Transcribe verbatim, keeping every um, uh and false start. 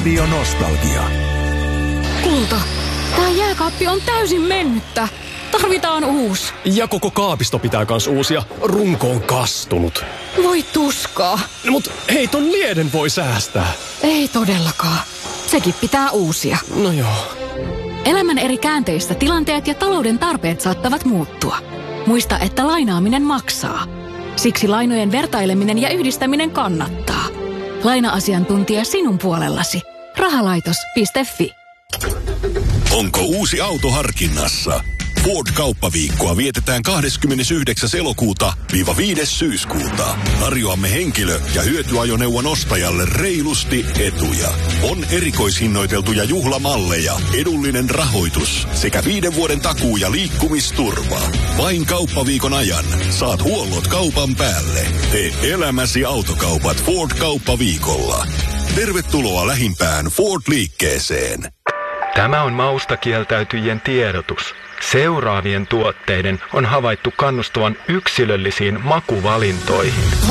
Radio Nostalgia. Kulta, tää jääkaappi on täysin mennyttä. Tarvitaan uusi. Ja koko kaapisto pitää kans uusia. Runko on kastunut. Voi tuskaa. No, mut hei, ton lieden voi säästää. Ei todellakaan. Sekin pitää uusia. No joo. Elämän eri käänteistä tilanteet ja talouden tarpeet saattavat muuttua. Muista, että lainaaminen maksaa. Siksi lainojen vertaileminen ja yhdistäminen kannattaa. Laina-asiantuntija sinun puolellasi. Rahalaitos piste fi. Onko uusi auto harkinnassa? Ford-kauppaviikkoa vietetään kahdeskymmenesyhdeksäs elokuuta viiva viides syyskuuta. Tarjoamme henkilö- ja hyötyajoneuvon ostajalle reilusti etuja. On erikoishinnoiteltuja juhlamalleja, edullinen rahoitus sekä viiden vuoden takuu- ja liikkumisturva. Vain kauppaviikon ajan saat huollot kaupan päälle. Tee elämäsi autokaupat Ford-kauppaviikolla. Tervetuloa lähimpään Ford-liikkeeseen. Tämä on mausta kieltäytyjien tiedotus. Seuraavien tuotteiden on havaittu kannustavan yksilöllisiin makuvalintoihin.